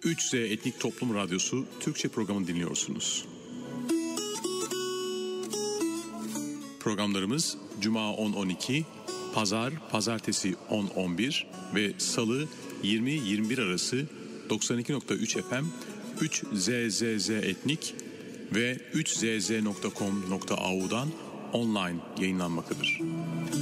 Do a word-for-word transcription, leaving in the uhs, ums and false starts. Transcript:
üç Z Etnik Toplum Radyosu Türkçe programı dinliyorsunuz. Programlarımız Cuma on on iki, Pazar, Pazartesi on on bir ve Salı yirmi yirmi bir arası doksan iki nokta üç F M, üç Z Z Z Etnik ve üç z z nokta com nokta a u'dan online yayınlanmaktadır.